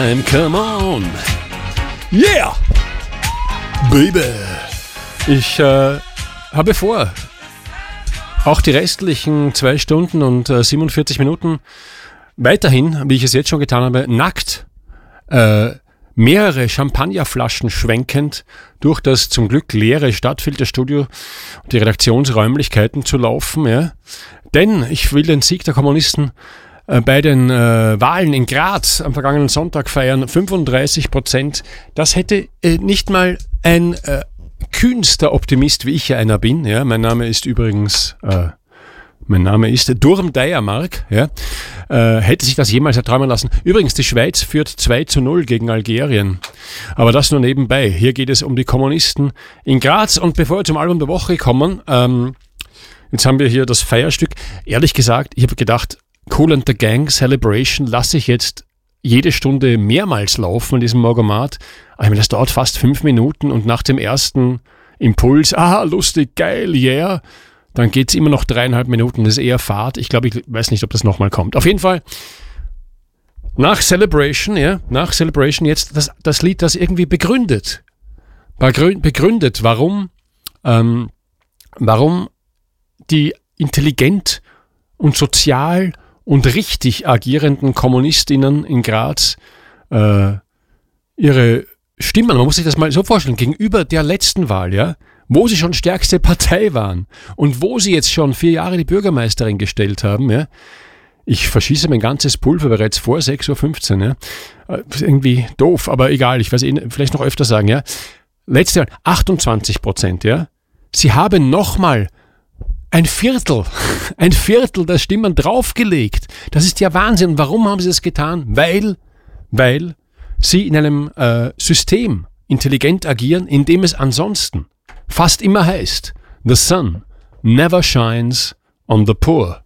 time, come on. Yeah, baby. Ich habe vor, auch die restlichen 2 Stunden und 47 Minuten weiterhin, wie ich es jetzt schon getan habe, nackt mehrere Champagnerflaschen schwenkend durch das zum Glück leere Stadtfilterstudio und die Redaktionsräumlichkeiten zu laufen. Ja? Denn ich will den Sieg der Kommunisten bei den Wahlen in Graz am vergangenen Sonntag feiern. 35%. Das hätte nicht mal ein kühnster Optimist, wie ich ja einer bin. Ja? Mein Name ist übrigens... Durm Deiermark, ja, hätte sich das jemals erträumen lassen. Übrigens, die Schweiz führt 2:0 gegen Algerien. Aber das nur nebenbei. Hier geht es um die Kommunisten in Graz. Und bevor wir zum Album der Woche kommen, jetzt haben wir hier das Feierstück. Ehrlich gesagt, ich habe gedacht, Kool and the Gang Celebration lasse ich jetzt jede Stunde mehrmals laufen in diesem Morgomat. Aber ich meine, das dauert fast 5 Minuten und nach dem ersten Impuls, lustig, geil, yeah, dann geht es immer noch 3,5 Minuten. Das ist eher Fahrt. Ich glaube, ich weiß nicht, ob das nochmal kommt. Auf jeden Fall, nach Celebration jetzt das Lied, das irgendwie begründet, warum die intelligent und sozial und richtig agierenden KommunistInnen in Graz ihre Stimmen, man muss sich das mal so vorstellen, gegenüber der letzten Wahl, ja, wo sie schon stärkste Partei waren und wo sie jetzt schon 4 Jahre die Bürgermeisterin gestellt haben, ja. Ich verschieße mein ganzes Pulver bereits vor 6:15 Uhr, ja. Irgendwie doof, aber egal, ich werde es vielleicht noch öfter sagen, ja. Letzte Wahl, 28%, ja. Sie haben nochmal ein Viertel der Stimmen draufgelegt. Das ist ja Wahnsinn. Und warum haben sie das getan? Weil sie in einem System intelligent agieren, in dem es ansonsten fast immer heißt, the sun never shines on the poor.